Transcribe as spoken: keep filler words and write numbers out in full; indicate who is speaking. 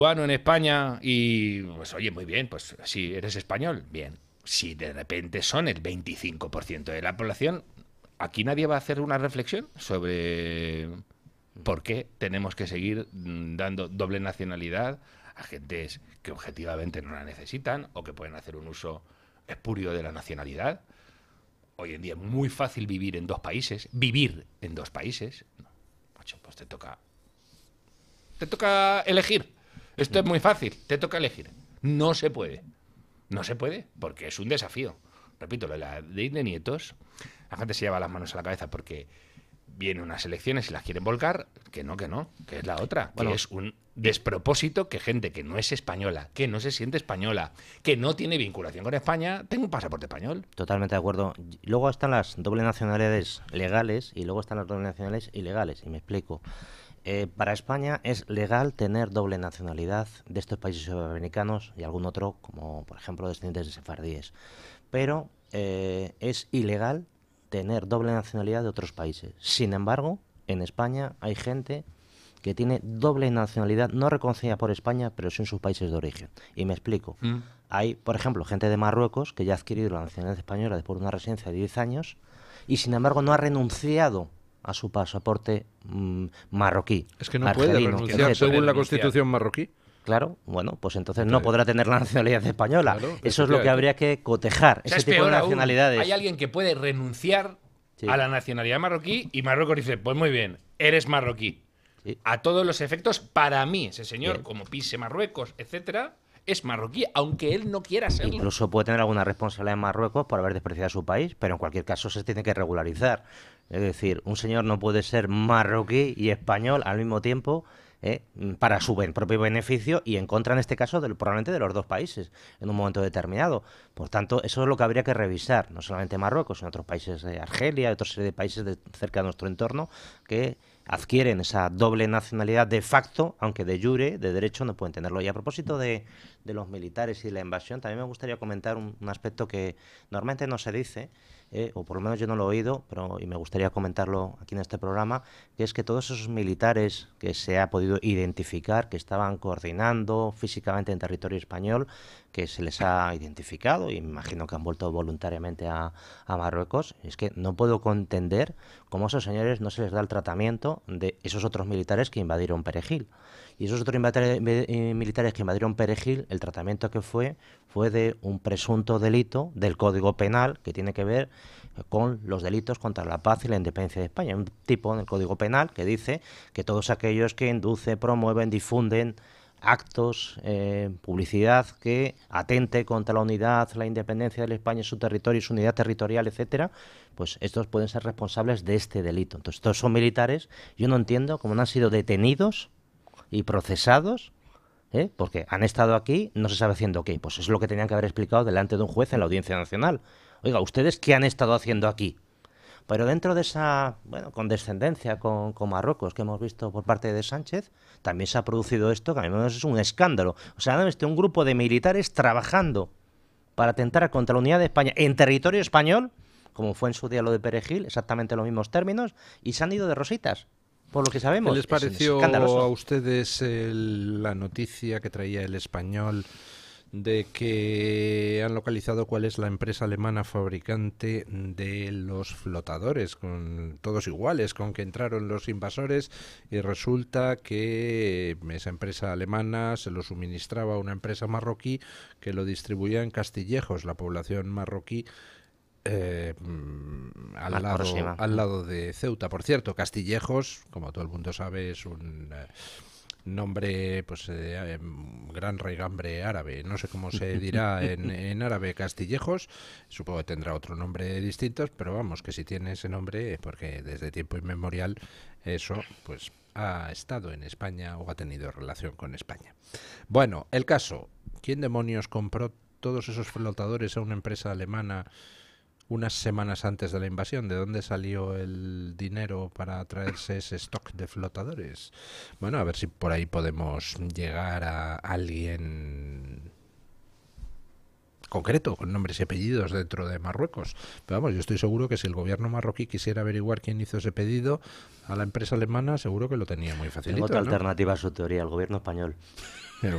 Speaker 1: Bueno, en España y pues oye, muy bien, pues si eres español, bien. Si de repente son el veinticinco por ciento de la población, aquí nadie va a hacer una reflexión sobre por qué tenemos que seguir mm, dando doble nacionalidad a gentes que objetivamente no la necesitan o que pueden hacer un uso espurio de la nacionalidad. Hoy en día es muy fácil vivir en dos países, vivir en dos países. No, macho, pues te toca, te toca elegir. Esto es muy fácil, te toca elegir. No se puede. No se puede, porque es un desafío. Repito, lo de la ley de nietos, la gente se lleva las manos a la cabeza porque vienen unas elecciones y las quieren volcar, que no, que no, que es la otra,
Speaker 2: Bueno,
Speaker 1: que es un despropósito que gente que no es española, que no se siente española, que no tiene vinculación con España, tenga un pasaporte español.
Speaker 2: totalmente de acuerdo. Y luego están las doble nacionalidades legales y luego están las doble nacionalidades ilegales, y me explico. Eh, para España es legal tener doble nacionalidad de estos países sudamericanos y algún otro, como por ejemplo descendientes de sefardíes. Pero eh, es ilegal tener doble nacionalidad de otros países. Sin embargo, en España hay gente que tiene doble nacionalidad no reconocida por España, pero sí en sus países de origen. Y me explico.
Speaker 1: Mm.
Speaker 2: Hay, por ejemplo, gente de Marruecos que ya ha adquirido la nacionalidad española después de una residencia de diez años y, sin embargo, no ha renunciado a su pasaporte mmm, marroquí.
Speaker 3: Es que no puede
Speaker 2: argelino,
Speaker 3: renunciar
Speaker 1: etcétera.
Speaker 3: según la
Speaker 1: renunciar.
Speaker 3: Constitución marroquí.
Speaker 2: Claro, bueno, pues entonces
Speaker 3: Entonces-
Speaker 2: no podrá tener la nacionalidad española.
Speaker 3: Claro,
Speaker 2: Eso es lo que
Speaker 3: efectivamente.
Speaker 2: habría que cotejar,
Speaker 1: O sea,
Speaker 2: ese
Speaker 1: es
Speaker 2: tipo de
Speaker 1: peor aún.
Speaker 2: nacionalidades.
Speaker 1: Hay alguien que puede renunciar
Speaker 2: Sí.
Speaker 1: a la nacionalidad marroquí y Marruecos dice, pues muy bien, eres marroquí.
Speaker 2: Sí.
Speaker 1: A todos los efectos, para mí, ese señor,
Speaker 2: Bien.
Speaker 1: como pise Marruecos, etcétera, es marroquí, aunque él no quiera serlo.
Speaker 2: Incluso puede tener alguna responsabilidad en Marruecos por haber despreciado a su país, pero en cualquier caso se tiene que regularizar. Es decir, un señor no puede ser marroquí y español al mismo tiempo, ¿eh? para su ben- propio beneficio y en contra, en este caso, del, probablemente de los dos países en un momento determinado. Por tanto, eso es lo que habría que revisar, no solamente Marruecos, sino otros países de Argelia y otra serie de países de cerca de nuestro entorno que adquieren esa doble nacionalidad de facto, aunque de jure, de derecho, no pueden tenerlo. Y a propósito de, de los militares y de la invasión, también me gustaría comentar un, un aspecto que normalmente no se dice, eh, o por lo menos yo no lo he oído, pero y me gustaría comentarlo aquí en este programa, que es que todos esos militares que se ha podido identificar, que estaban coordinando físicamente en territorio español, que se les ha identificado, y me imagino que han vuelto voluntariamente a, a Marruecos, es que no puedo entender cómo a esos señores no se les da el tratamiento de esos otros militares que invadieron Perejil. Y esos otros militares que invadieron Perejil, el tratamiento que fue fue de un presunto delito del Código Penal que tiene que ver con los delitos contra la paz y la independencia de España. Un tipo en el Código Penal que dice que todos aquellos que inducen, promueven, difunden actos, eh, publicidad que atente contra la unidad, la independencia de España, su territorio, su unidad territorial, etcétera, pues estos pueden ser responsables de este delito. Entonces, todos son militares. Yo no entiendo cómo no han sido detenidos y procesados, ¿eh? porque han estado aquí, no se sabe haciendo qué. Pues es lo que tenían que haber explicado delante de un juez en la Audiencia Nacional. Oiga, ¿ustedes qué han estado haciendo aquí? Pero dentro de esa, bueno, condescendencia con, con Marruecos que hemos visto por parte de Sánchez, también se ha producido esto, que a mí me parece es un escándalo. O sea, este un grupo de militares trabajando para atentar contra la unidad de España en territorio español, como fue en su día lo de Perejil, exactamente los mismos términos, y se han ido de rositas, por lo que sabemos.
Speaker 3: ¿Qué les
Speaker 2: Es
Speaker 3: pareció
Speaker 2: escandaloso.
Speaker 3: a ustedes el- la noticia que traía El Español de que han localizado cuál es la empresa alemana fabricante de los flotadores, con todos iguales, con que entraron los invasores, y resulta que esa empresa alemana se lo suministraba a una empresa marroquí que lo distribuía en Castillejos, la población marroquí, eh, mm, al,
Speaker 2: Más
Speaker 3: lado,
Speaker 2: próxima.
Speaker 3: al lado de Ceuta. Por cierto, Castillejos, como todo el mundo sabe, es un eh, nombre, pues, eh, em, gran raigambre árabe. No sé cómo se dirá en, en árabe Castillejos. Supongo que tendrá otro nombre distinto, pero vamos, que si tiene ese nombre, porque desde tiempo inmemorial eso, pues, ha estado en España o ha tenido relación con España. Bueno, el caso, ¿quién demonios compró todos esos flotadores a una empresa alemana unas semanas antes de la invasión? ¿De dónde salió el dinero para traerse ese stock de flotadores? Bueno, a ver si por ahí podemos llegar a alguien concreto, con nombres y apellidos dentro de Marruecos. Pero vamos, yo estoy seguro que si el gobierno marroquí quisiera averiguar quién hizo ese pedido a la empresa alemana, seguro que lo tenía muy
Speaker 2: Tengo
Speaker 3: facilito,
Speaker 2: otra
Speaker 3: ¿no?
Speaker 2: alternativa a su teoría, el gobierno español.